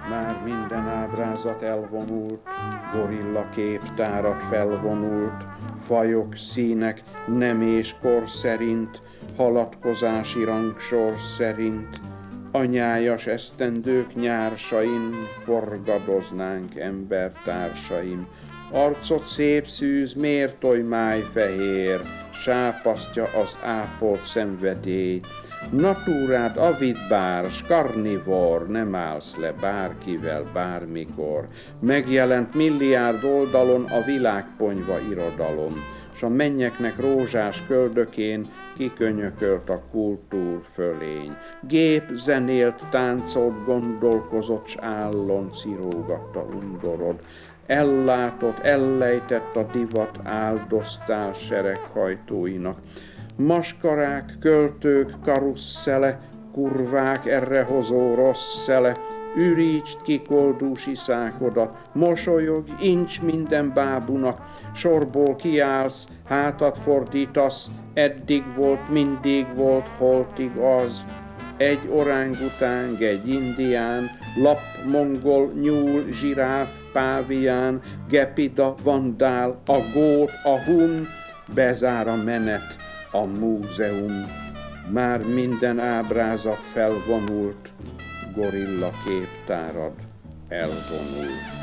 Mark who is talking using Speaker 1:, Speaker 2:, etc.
Speaker 1: Már minden ábrázat elvonult, gorilla képtárat felvonult, fajok, színek, nem és kor szerint, haladkozási rangsor szerint, anyájas esztendők nyársain forgadoznánk embertársaim. Arcot szép szűz, miért oly májfehér, sápasztja az ápolt szenvedély. Natúrád avid bár, s karnivor, nem állsz le bárkivel, bármikor. Megjelent milliárd oldalon a világponyva irodalom, s a mennyeknek rózsás köldökén kikönyökölt a kultúr fölény. Gép zenélt, táncolt, gondolkozott, s állon cirógatta undorod. Ellátott, ellejtett a divat, áldoztál sereghajtóinak. Maskarák, költők, karusszele, kurvák, errehozó rossz szele, ürítsd ki koldús iszákodat, mosolyogj, incs minden bábunak, sorból kiállsz, hátat fordítasz, eddig volt, mindig volt, holtig az. Egy orángutáng, egy indián, lap, mongol, nyúl, zsiráf, pávián, gepida, vandál, a gót, a hun, bezár a menet, a múzeum. Már minden ábrázat felvonult, gorilla képtárad elvonult.